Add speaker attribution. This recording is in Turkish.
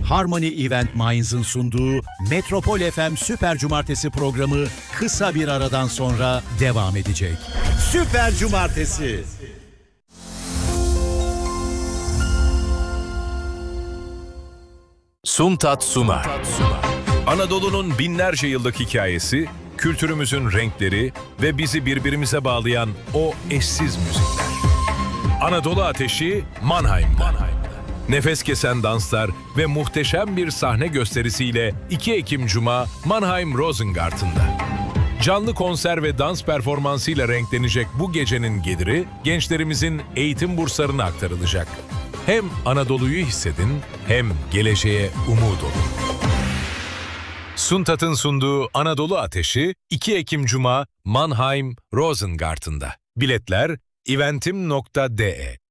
Speaker 1: Harmony Event Minds'ın sunduğu Metropol FM Süper Cumartesi programı kısa bir aradan sonra devam edecek. Süper Cumartesi.
Speaker 2: Suntat sunar. Anadolu'nun binlerce yıllık hikayesi, kültürümüzün renkleri ve bizi birbirimize bağlayan o eşsiz müzikler. Anadolu Ateşi Mannheim'da. Nefes kesen danslar ve muhteşem bir sahne gösterisiyle 2 Ekim Cuma Mannheim Rosengarten'da. Canlı konser ve dans performansıyla renklenecek bu gecenin geliri gençlerimizin eğitim burslarına aktarılacak. Hem Anadolu'yu hissedin hem geleceğe umut olun. Suntat'ın sunduğu Anadolu Ateşi 2 Ekim Cuma Mannheim Rosengarten'da. Biletler eventim.de